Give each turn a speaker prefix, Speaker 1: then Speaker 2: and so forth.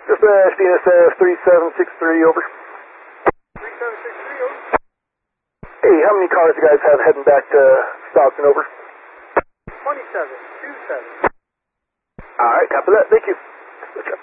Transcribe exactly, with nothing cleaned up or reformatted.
Speaker 1: Just uh, S D S uh, three seven six three, over.
Speaker 2: three seven six three, over.
Speaker 1: Hey, how many cars you guys have heading back to Stockton, over?
Speaker 2: twenty-seven two seven.
Speaker 1: Alright, copy that, thank you.